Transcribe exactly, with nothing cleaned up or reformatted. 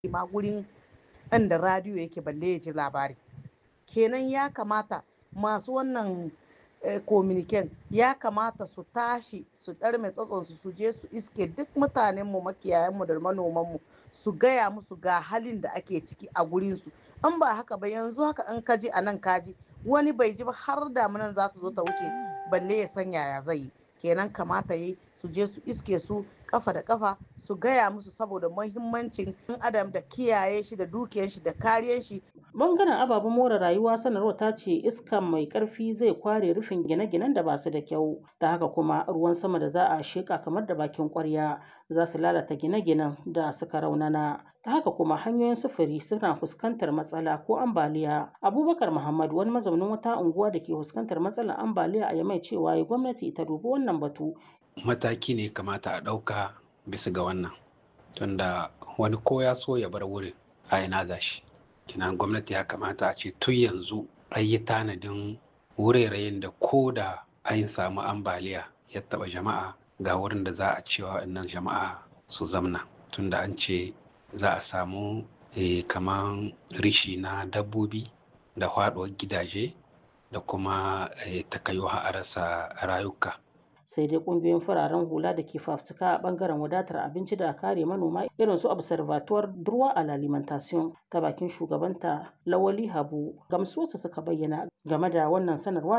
ma gurin inda radiyo yake balle ya ji labari. Kenan ya kamata masu wannan eh, kominiken ya kamata su tashi su ɗarme tsatsonsu su je su iske duk mutanenmu makiyayanmu da manomanmu su gaya musu ga halin da ake ciki a gurinsu. In ba haka ba yanzu haka in kaji a nan kaji wani bai ji ba har damunan za ta zo ta wuce balle ya san yaya zai yi. Kenan kamata yi su je su iske su kafa da kafa su gaya musu saboda muhimmancin ɗan adam da kiyaye shi da dukiyan shi da kariyan shi. Bangaren ababen more rayuwa sanarwar ta ce iska mai karfi zai kware rufin gine-ginen da ba su da kyau, ta haka kuma ruwan sama da za a sheka kamar da bakin kwarya za su lalata gine-ginen da suka raunana, ta haka kuma hanyoyin sufuri suna fuskantar matsala ko ambaliya. Abubakar Muhammad wani mazaunin wata unguwa da ke fuskantar matsalar ambaliya a Yamai cewa gwamnati ta dubi wannan batu. Mataki ne kamata a ɗauka bisa ga wannan tunda wani ko ya so ya bar wurin a ina za shi. Kina gwamnati ya kamata a ce tun yanzu an yi tanadin wuraren da ko da an samu ambaliya ya taba jama'a ga wurin da za a cewa wannan jama'a su zamna tunda an ce za a samu eh, kaman rishi na dabbobi da faɗuwar gidaje da kuma eh, takayuwa a rasa rayuka. Sai dai kungiyoyin fararen hula da ke fafutuka a bangaren wadatar abinci da kare manoma irin su observatoire droit à l'alimentation ta bakin shugabanta Lawali Habu gamsuwarsu suka bayyana game da wannan sanarwa